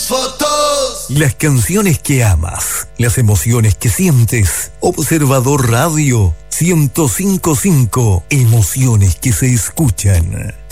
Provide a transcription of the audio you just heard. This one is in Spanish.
fotos. Las canciones que amas, las emociones que sientes. Observador Radio 105.5, emociones que se escuchan.